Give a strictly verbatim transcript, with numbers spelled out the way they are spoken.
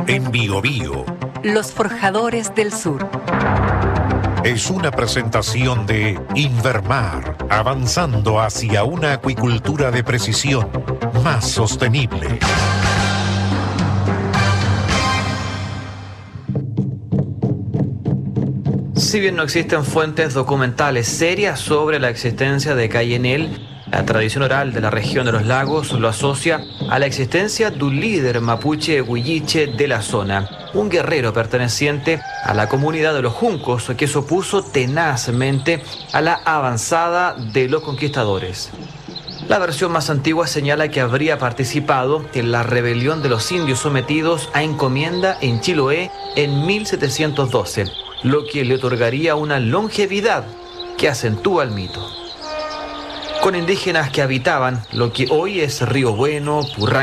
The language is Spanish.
En Biobío. Los Forjadores del Sur. Es una presentación de Invermar, avanzando hacia una acuicultura de precisión más sostenible. Si bien no existen fuentes documentales serias sobre la existencia de Cayenel, la tradición oral de la región de los lagos lo asocia a la existencia de un líder mapuche huilliche de la zona, un guerrero perteneciente a la comunidad de los Juncos que se opuso tenazmente a la avanzada de los conquistadores. La versión más antigua señala que habría participado en la rebelión de los indios sometidos a encomienda en Chiloé en mil setecientos doce, lo que le otorgaría una longevidad que acentúa el mito. Con indígenas que habitaban lo que hoy es Río Bueno, Purrán